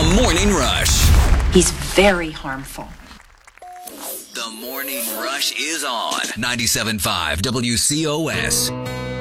The Morning Rush. He's very harmful. The Morning Rush is on 97.5 WCOS.